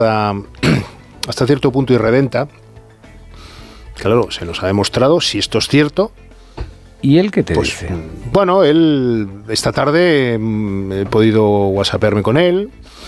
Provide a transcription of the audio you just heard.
hasta cierto punto irredenta. Claro, se nos ha demostrado si esto es cierto. ¿Y él qué te dice? Bueno, él esta tarde he podido whatsappearme con él